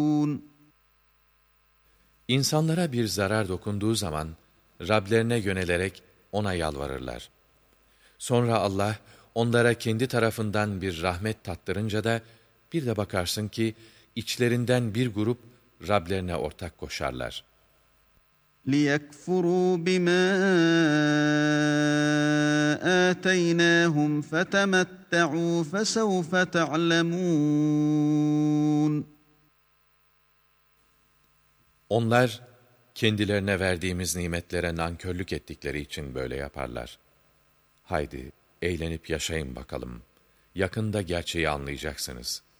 İnsanlara bir zarar dokunduğu zaman Rablerine yönelerek ona yalvarırlar. Sonra Allah onlara kendi tarafından bir rahmet tattırınca da bir de bakarsın ki içlerinden bir grup Rablerine ortak koşarlar. لِيَكْفُرُوا بِمَا آتَيْنَاهُمْ فَتَمَتَّعُوا فَسَوْفَ تَعْلَمُونَ Onlar kendilerine verdiğimiz nimetlere nankörlük ettikleri için böyle yaparlar. Haydi eğlenip yaşayın bakalım. Yakında gerçeği anlayacaksınız.''